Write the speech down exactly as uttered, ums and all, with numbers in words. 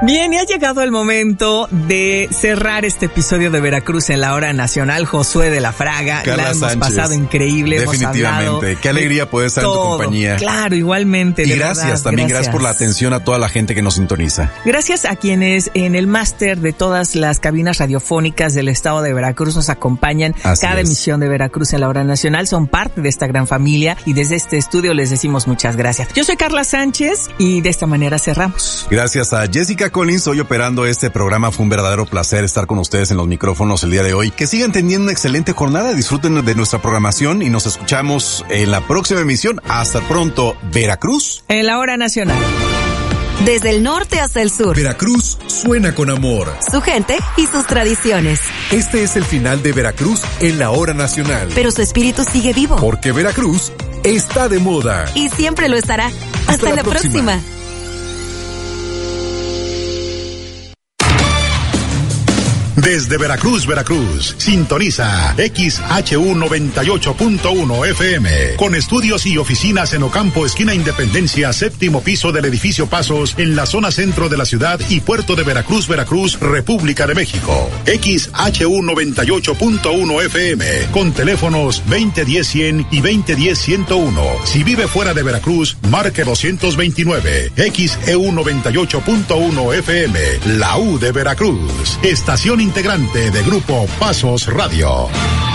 Bien, y ha llegado el momento de cerrar este episodio de Veracruz en la hora nacional. Josué de la Fraga, Carla la hemos Sánchez, pasado increíble. definitivamente. Qué alegría poder estar todo. en tu compañía. Claro, igualmente. Y de gracias, verdad, también gracias. gracias por la atención a toda la gente que nos sintoniza. Gracias a quienes en el máster de todas las cabinas radiofónicas del estado de Veracruz nos acompañan. Así cada es. emisión de Veracruz en la hora nacional. Son parte de esta gran familia y desde este estudio les decimos muchas gracias. Yo soy Carla Sánchez y de esta manera cerramos. Gracias a Jessica Collins, hoy operando este programa. Fue un verdadero placer estar con ustedes en los micrófonos el día de hoy. Que sigan teniendo una excelente jornada, disfruten de nuestra programación y nos escuchamos en la próxima emisión. Hasta pronto, Veracruz. En la hora nacional. Desde el norte hasta el sur. Veracruz suena con amor. Su gente y sus tradiciones. Este es el final de Veracruz en la hora nacional. Pero su espíritu sigue vivo. Porque Veracruz está de moda. Y siempre lo estará. Hasta, Hasta la la próxima. próxima. Desde Veracruz, Veracruz, sintoniza X H U noventa y ocho punto uno F M, con estudios y oficinas en Ocampo, esquina Independencia, séptimo piso del edificio Pasos, en la zona centro de la ciudad y puerto de Veracruz, Veracruz, República de México. X H U noventa y ocho punto uno F M, con teléfonos veinte diez cien y veinte diez ciento uno. Si vive fuera de Veracruz, marque doscientos veintinueve. X E U noventa y ocho punto uno F M, la U de Veracruz. Estación integrante de Grupo Pasos Radio.